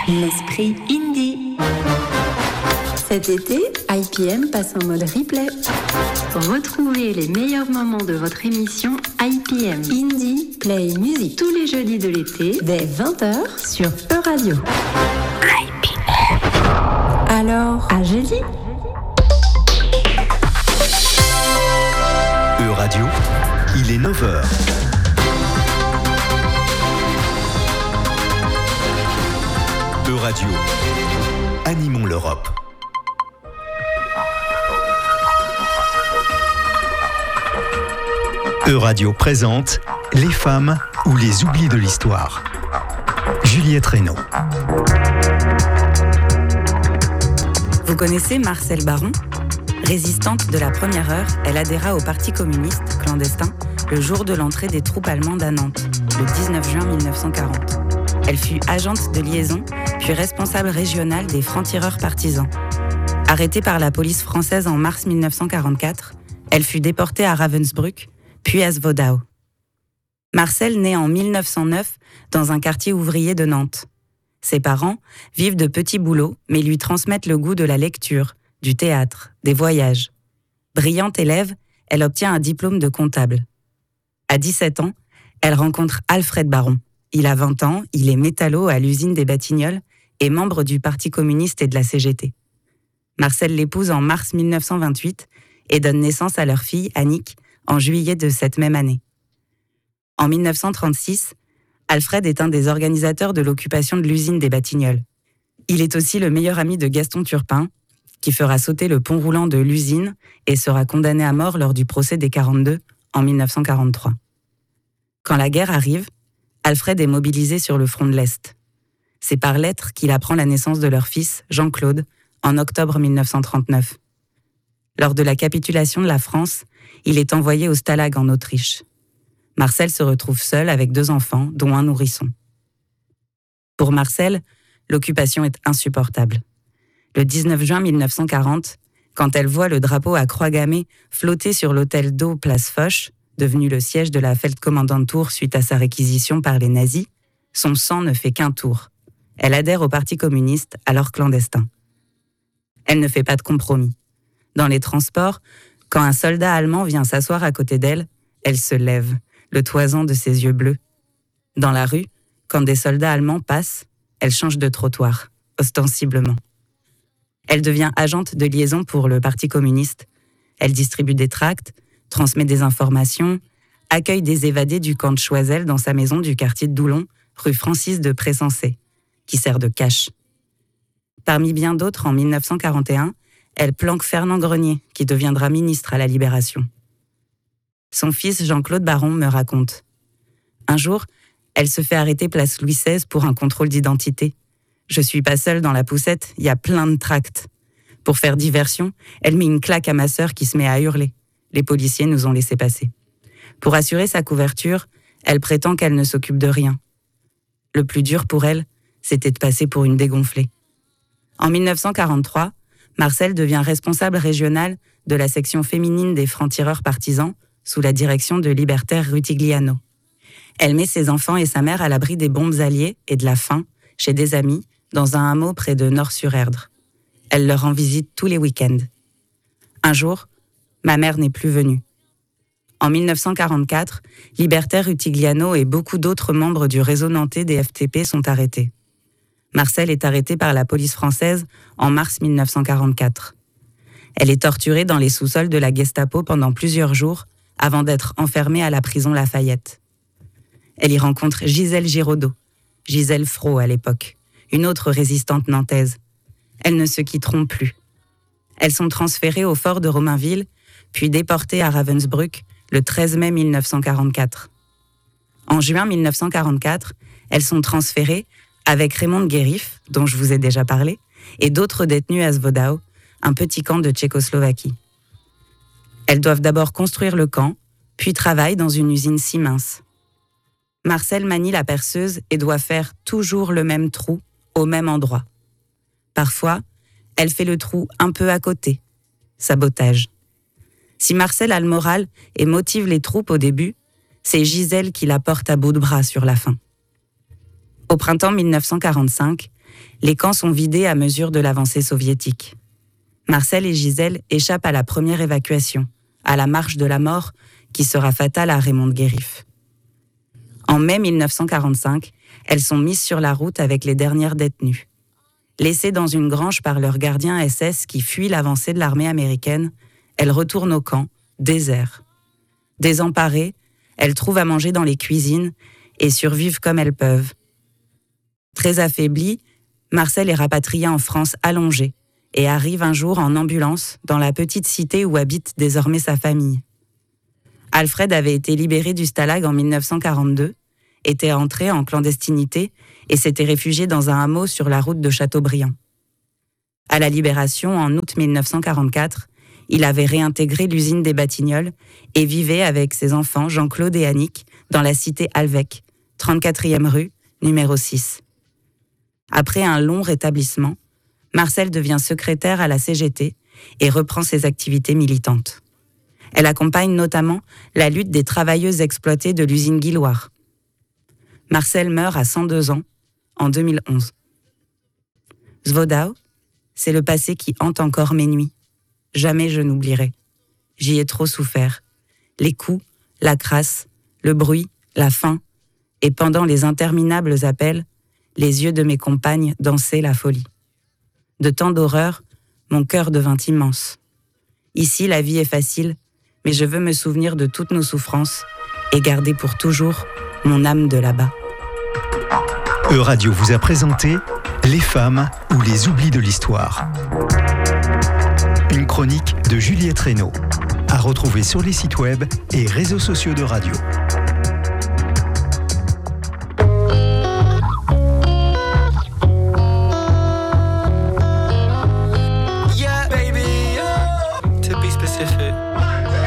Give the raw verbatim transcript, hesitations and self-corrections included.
L'esprit indie. Cet été, I P M passe en mode replay. Retrouvez les meilleurs moments de votre émission I P M Indie Play Music tous les jeudis de l'été dès vingt heures sur Euradio. I P M. Alors, à jeudi. Euradio, il est neuf heures. Euradio, animons l'Europe. Euradio présente Les femmes ou les oublis de l'histoire. Juliette Reynaud. Vous connaissez Marcelle Baron ? Résistante de la première heure, elle adhéra au Parti communiste clandestin le jour de l'entrée des troupes allemandes à Nantes, le dix-neuf juin mille neuf cent quarante. Elle fut agente de liaison, puis responsable régionale des francs-tireurs partisans. Arrêtée par la police française en mars mille neuf cent quarante-quatre, elle fut déportée à Ravensbrück, puis à Zwoedau. Marcelle naît en mille neuf cent neuf dans un quartier ouvrier de Nantes. Ses parents vivent de petits boulots, mais lui transmettent le goût de la lecture, du théâtre, des voyages. Brillante élève, elle obtient un diplôme de comptable. À dix-sept ans, elle rencontre Alfred Baron. Il a vingt ans, il est métallo à l'usine des Batignolles et membre du Parti communiste et de la C G T. Marcelle l'épouse en mars mille neuf cent vingt-huit et donne naissance à leur fille, Annick, en juillet de cette même année. En mille neuf cent trente-six, Alfred est un des organisateurs de l'occupation de l'usine des Batignolles. Il est aussi le meilleur ami de Gaston Turpin, qui fera sauter le pont roulant de l'usine et sera condamné à mort lors du procès des quarante-deux en mille neuf cent quarante-trois. Quand la guerre arrive, Alfred est mobilisé sur le front de l'Est. C'est par lettre qu'il apprend la naissance de leur fils, Jean-Claude, en octobre mille neuf cent trente-neuf. Lors de la capitulation de la France, il est envoyé au Stalag en Autriche. Marcelle se retrouve seule avec deux enfants, dont un nourrisson. Pour Marcelle, l'occupation est insupportable. Le dix-neuf juin mille neuf cent quarante, quand elle voit le drapeau à croix gammée flotter sur l'hôtel d'eau Place Foch, devenu le siège de la Feldkommandantur suite à sa réquisition par les nazis, son sang ne fait qu'un tour. Elle adhère au Parti communiste, alors clandestin. Elle ne fait pas de compromis. Dans les transports, quand un soldat allemand vient s'asseoir à côté d'elle, elle se lève, le toisant de ses yeux bleus. Dans la rue, quand des soldats allemands passent, elle change de trottoir, ostensiblement. Elle devient agente de liaison pour le Parti communiste. Elle distribue des tracts, transmet des informations, accueille des évadés du camp de Choiseul dans sa maison du quartier de Doulon, rue Francis de Pressensé, qui sert de cache. Parmi bien d'autres, en mille neuf cent quarante et un, elle planque Fernand Grenier, qui deviendra ministre à la Libération. Son fils Jean-Claude Baron me raconte. Un jour, elle se fait arrêter place Louis seize pour un contrôle d'identité. Je suis pas seule dans la poussette, il y a plein de tracts. Pour faire diversion, elle met une claque à ma sœur qui se met à hurler. Les policiers nous ont laissé passer. Pour assurer sa couverture, elle prétend qu'elle ne s'occupe de rien. Le plus dur pour elle, c'était de passer pour une dégonflée. En mille neuf cent quarante-trois, Marcelle devient responsable régionale de la section féminine des francs-tireurs partisans sous la direction de Libertaire Rutigliano. Elle met ses enfants et sa mère à l'abri des bombes alliées et de la faim chez des amis dans un hameau près de Nord-sur-Erdre. Elle leur rend visite tous les week-ends. Un jour, ma mère n'est plus venue. En mille neuf cent quarante-quatre, Libertaire Rutigliano et beaucoup d'autres membres du réseau nantais des F T P sont arrêtés. Marcelle est arrêtée par la police française en mars mille neuf cent quarante-quatre. Elle est torturée dans les sous-sols de la Gestapo pendant plusieurs jours avant d'être enfermée à la prison Lafayette. Elle y rencontre Gisèle Giraudot, Gisèle Frot à l'époque, une autre résistante nantaise. Elles ne se quitteront plus. Elles sont transférées au fort de Romainville, puis déportées à Ravensbrück le treize mai mille neuf cent quarante-quatre. En juin mille neuf cent quarante-quatre, elles sont transférées avec Raymond Guérif, dont je vous ai déjà parlé, et d'autres détenus à Zwoedau, un petit camp de Tchécoslovaquie. Elles doivent d'abord construire le camp, puis travaillent dans une usine Siemens. Marcelle manie la perceuse et doit faire toujours le même trou, au même endroit. Parfois, elle fait le trou un peu à côté. Sabotage. Si Marcelle a le moral et motive les troupes au début, c'est Gisèle qui la porte à bout de bras sur la fin. Au printemps mille neuf cent quarante-cinq, les camps sont vidés à mesure de l'avancée soviétique. Marcel et Gisèle échappent à la première évacuation, à la marche de la mort, qui sera fatale à Raymond de Guérif. En mai mille neuf cent quarante-cinq, elles sont mises sur la route avec les dernières détenues. Laissées dans une grange par leurs gardiens S S qui fuient l'avancée de l'armée américaine, elles retournent au camp, désertes. Désemparées, elles trouvent à manger dans les cuisines et survivent comme elles peuvent. Très affaiblies, Marcel est rapatrié en France allongé et arrive un jour en ambulance dans la petite cité où habite désormais sa famille. Alfred avait été libéré du stalag en mille neuf cent quarante-deux, était entré en clandestinité et s'était réfugié dans un hameau sur la route de Châteaubriand. À la Libération, en août mille neuf cent quarante-quatre, il avait réintégré l'usine des Batignolles et vivait avec ses enfants Jean-Claude et Annick dans la cité Alvec, trente-quatrième rue, numéro six. Après un long rétablissement, Marcel devient secrétaire à la C G T et reprend ses activités militantes. Elle accompagne notamment la lutte des travailleuses exploitées de l'usine Guilloire. Marcel meurt à cent deux ans, en deux mille onze. Zwodow, c'est le passé qui hante encore mes nuits. Jamais je n'oublierai. J'y ai trop souffert. Les coups, la crasse, le bruit, la faim, et pendant les interminables appels, les yeux de mes compagnes dansaient la folie. De tant d'horreur, mon cœur devint immense. Ici, la vie est facile, mais je veux me souvenir de toutes nos souffrances et garder pour toujours mon âme de là-bas. Euradio vous a présenté Les femmes ou les oublis de l'histoire. Une chronique de Juliette Reynaud, à retrouver sur les sites web et réseaux sociaux de Radio.